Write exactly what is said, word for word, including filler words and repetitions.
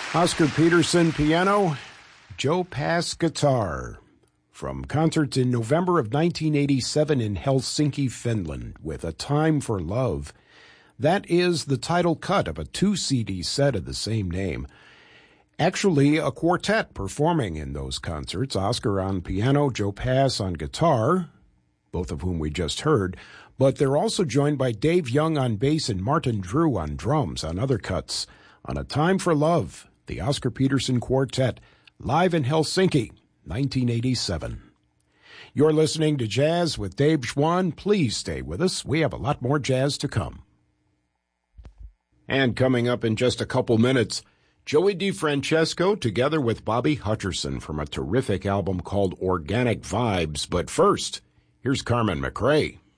Oscar Peterson, piano, Joe Pass, guitar. From concerts in November of nineteen eighty-seven in Helsinki, Finland, with A Time for Love. That is the title cut of a two-C D set of the same name. Actually, a quartet performing in those concerts, Oscar on piano, Joe Pass on guitar, both of whom we just heard, but they're also joined by Dave Young on bass and Martin Drew on drums on other cuts. On A Time for Love, the Oscar Peterson Quartet, live in Helsinki, nineteen eighty-seven. You're listening to Jazz with Dave Schwann. Please stay with us. We have a lot more jazz to come. And coming up in just a couple minutes, Joey DeFrancesco together with Bobby Hutcherson from a terrific album called Organic Vibes. But first, here's Carmen McRae.